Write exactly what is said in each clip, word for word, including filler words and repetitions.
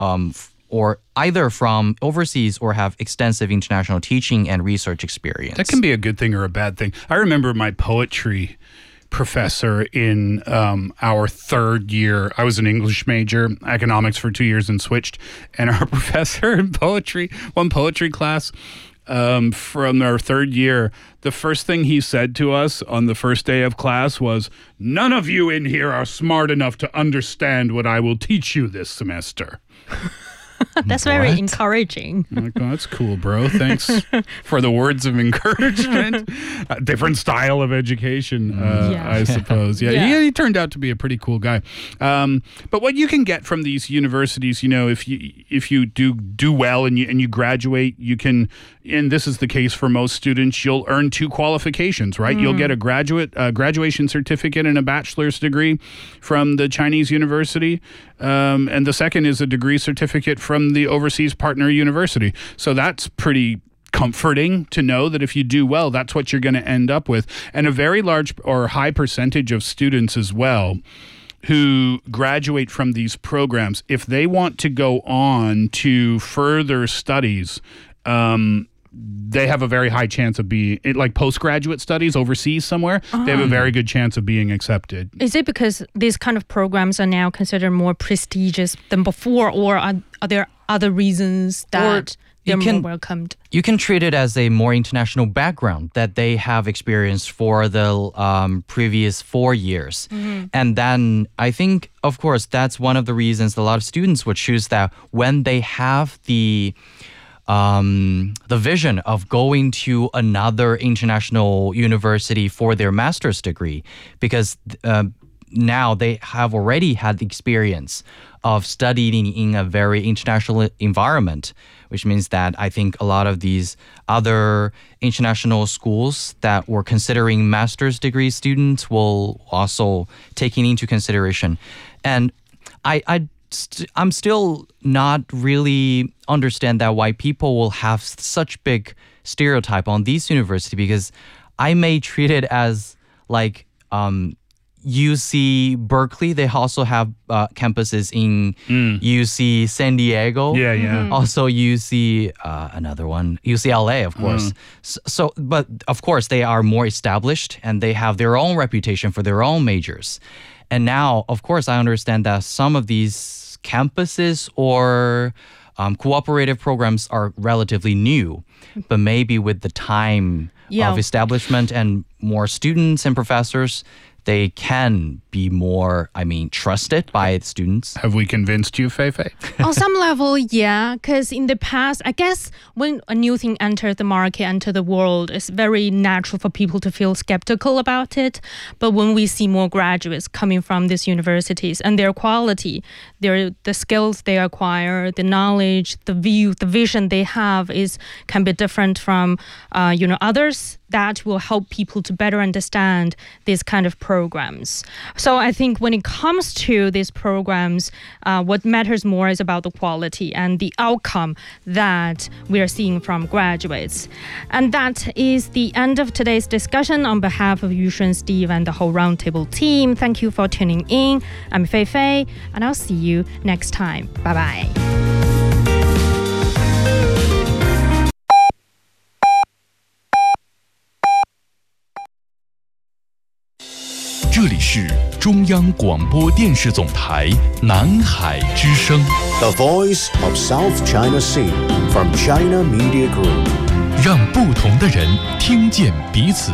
um, or either from overseas or have extensive international teaching and research experience. That can be a good thing or a bad thing. I remember my poetry professor in um, our third year. I was an English major, economics for two years and switched. And our professor in poetry, one poetry class um, from our third year, the first thing he said to us on the first day of class was, "None of you in here are smart enough to understand what I will teach you this semester." That's very what? encouraging. I'm like, oh, that's cool, bro. Thanks for the words of encouragement. A different style of education, uh, yeah. I suppose. Yeah, yeah. He, he turned out to be a pretty cool guy. Um, but what you can get from these universities, you know, if you if you do do well and you and you graduate, you can. And this is the case for most students. You'll earn two qualifications, right? Mm. You'll get a graduate uh, graduation certificate and a bachelor's degree from the Chinese university, um, and the second is a degree certificate from the overseas partner university. So that's pretty comforting to know that if you do well, that's what you're going to end up with. And a very large or high percentage of students as well who graduate from these programs, if they want to go on to further studies, um, they have a very high chance of being, like postgraduate studies overseas somewhere, oh. they have a very good chance of being accepted. Is it because these kind of programs are now considered more prestigious than before, or are, are there other reasons that they're can, more welcomed? You can treat it as a more international background that they have experienced for the um, previous four years. Mm-hmm. And then I think, of course, that's one of the reasons a lot of students would choose that when they have the Um, the vision of going to another international university for their master's degree, because uh, now they have already had the experience of studying in a very international environment, which means that I think a lot of these other international schools that were considering master's degree students will also take it into consideration. And I, I I'm still not really understand that why people will have such big stereotype on these university, because I may treat it as like um, U C Berkeley. They also have uh, campuses in mm. U C San Diego. Yeah, yeah. Mm-hmm. Also U C uh, another one, U C L A, of course. Mm. So, so, but of course they are more established and they have their own reputation for their own majors. And now, of course, I understand that some of these campuses or um, cooperative programs are relatively new, but maybe with the time yeah. of establishment and more students and professors, they can be more, I mean, trusted by students. Have we convinced you, Fei Fei? On some level, yeah. Because in the past, I guess when a new thing enters the market, enters the world, it's very natural for people to feel skeptical about it. But when we see more graduates coming from these universities and their quality, their the skills they acquire, the knowledge, the view, the vision they have is can be different from, uh, you know, others. That will help people to better understand these kind of programs. So I think when it comes to these programs, uh, what matters more is about the quality and the outcome that we are seeing from graduates. And that is the end of today's discussion. On behalf of Yushun, Steve, and the whole Roundtable team, thank you for tuning in. I'm Fei Fei, and I'll see you next time. Bye-bye. "这里是中央广播电视总台南海之声 The Voice of South China Sea from China Media Group." 让不同的人听见彼此。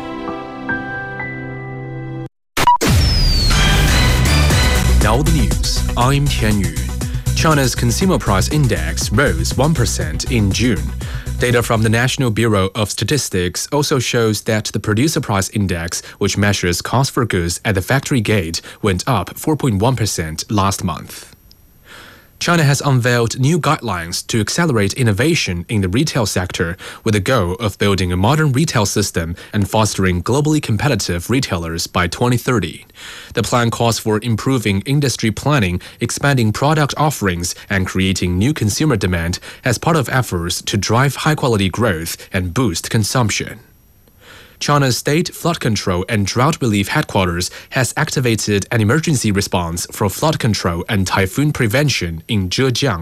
Now the news. I'm Tian Yu. China's consumer price index rose one percent in June. Data from the National Bureau of Statistics also shows that the producer price index, which measures cost for goods at the factory gate, went up four point one percent last month. China has unveiled new guidelines to accelerate innovation in the retail sector with the goal of building a modern retail system and fostering globally competitive retailers by twenty thirty. The plan calls for improving industry planning, expanding product offerings, and creating new consumer demand as part of efforts to drive high-quality growth and boost consumption. China's State Flood Control and Drought Relief Headquarters has activated an emergency response for flood control and typhoon prevention in Zhejiang.